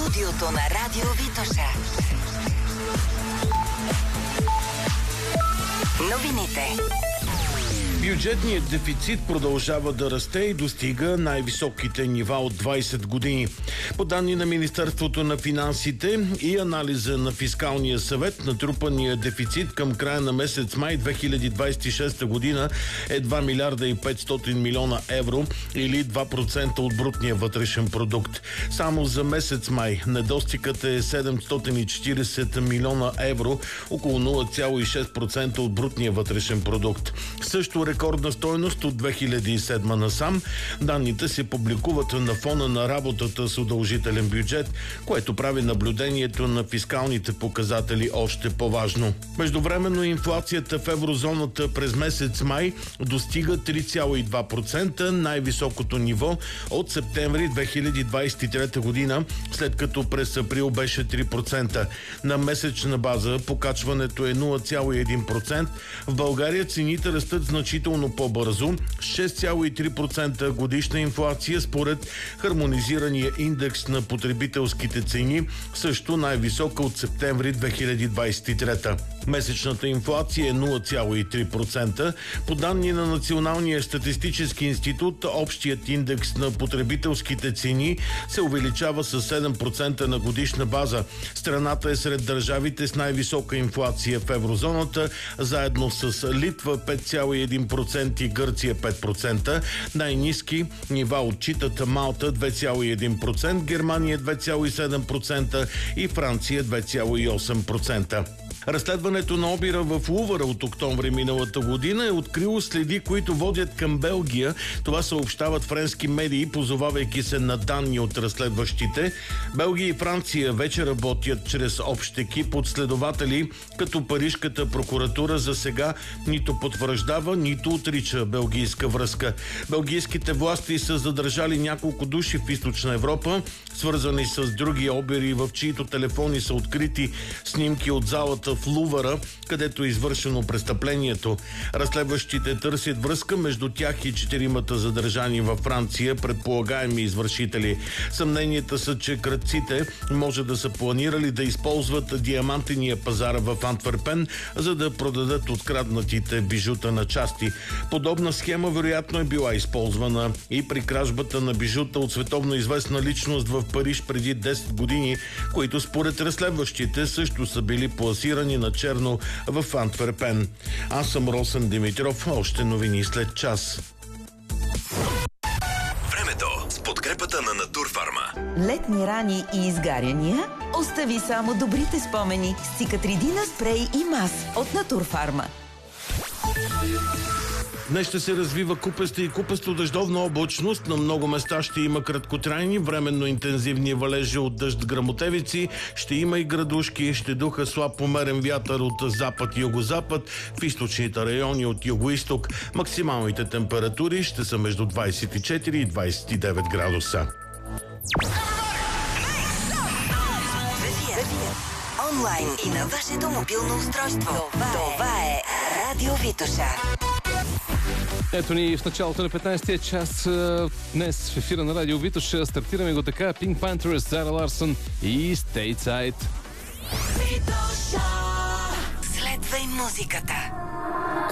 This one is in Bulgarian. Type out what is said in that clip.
студиото на Радио Витоша. Новините. Бюджетният дефицит продължава да расте и достига най-високите нива от 20 години. По данни на Министерството на финансите и анализа на Фискалния съвет, натрупаният дефицит към края на месец май 2026 година е 2 милиарда и 500 милиона евро или 2% от брутния вътрешен продукт. Само за месец май недостигът е 740 милиона евро, около 0,6% от брутния вътрешен продукт. Също рекордна стойност от 2007 насам. Данните се публикуват на фона на работата с удължителен бюджет, което прави наблюдението на фискалните показатели още по-важно. Междувременно инфлацията в еврозоната през месец май достига 3,2%, най-високото ниво от септември 2023 година, след като през април беше 3%. На месечна база покачването е 0,1%. В България цените растат значително по-бързо, 6,3% годишна инфлация според хармонизирания индекс на потребителските цени, също най-висока от септември 2023. Месечната инфлация е 0,3%. По данни на Националния статистически институт, общият индекс на потребителските цени се увеличава с 7% на годишна база. Страната е сред държавите с най-висока инфлация в еврозоната, заедно с Литва 5,1% и Гърция 5%. Най-ниски нива отчитат Малта 2,1%, Германия 2,7% и Франция 2,8%. Разследването на обира в Лувъра от октомври миналата година е открило следи, които водят към Белгия. Това съобщават френски медии, позовавайки се на данни от разследващите. Белгия и Франция вече работят чрез общ екип от следователи, като парижката прокуратура за сега нито потвърждава, нито отрича белгийска връзка. Белгийските власти са задържали няколко души в Източна Европа, свързани с други обири, в чиито телефони са открити снимки от залата в Лувъра, където е извършено престъплението. Разследващите търсят връзка между тях и 4-мата задържани във Франция, предполагаеми извършители. Съмненията са, че крадците може да са планирали да използват диамантения пазар в Антверпен, за да продадат откраднатите бижута на части. Подобна схема вероятно е била използвана и при кражбата на бижута от световно известна личност в Париж преди 10 години, които според разследващите също са били пласирани на черно в Антверпен. Аз съм Росен Димитров. Още новини след час. Времето с подкрепата на Натурфарма. Летни рани и изгаряния? Остави само добрите спомени с Цикатридина спрей и мас от Натурфарма. Днес ще се развива купеста и купесто-дъждовна облачност. На много места ще има краткотрайни, временно интензивни валежи от дъжд гръмотевици. Ще има и градушки, ще духа слаб умерен вятър от запад и югозапад. В източните райони от югоизток максималните температури ще са между 24 и 29 градуса. Онлайн и на вашето мобилно устройство. Това е Радио Витоша. Ето ни в началото на 15-тия час днес в ефира на Радио Витоша. Стартираме го така. Pink Panthers, Зара Ларсън и Stateside. Следвай музиката.